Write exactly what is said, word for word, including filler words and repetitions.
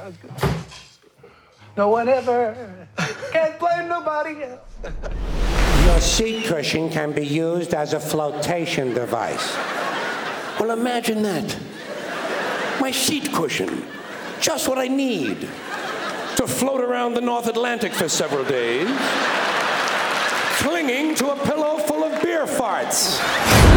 That's good. No one ever. Can't blame nobody else. Your seat cushion can be used as a flotation device. Well, imagine that. My seat cushion. Just what I need to float around the North Atlantic for several days, clinging to a pillow full of beer farts.